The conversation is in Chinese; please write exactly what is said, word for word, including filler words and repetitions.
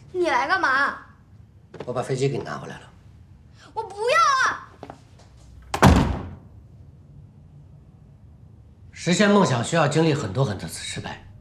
你来干嘛？ 我把飞机给你拿回来了。 我不要啊！ 实现梦想需要经历很多很多次失败。